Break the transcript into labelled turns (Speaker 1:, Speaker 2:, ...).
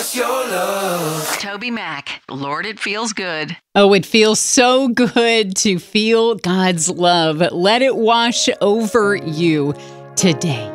Speaker 1: us your love.
Speaker 2: Toby Mac, Lord, it feels good.
Speaker 3: Oh, it feels so good to feel God's love. Let it wash over you today.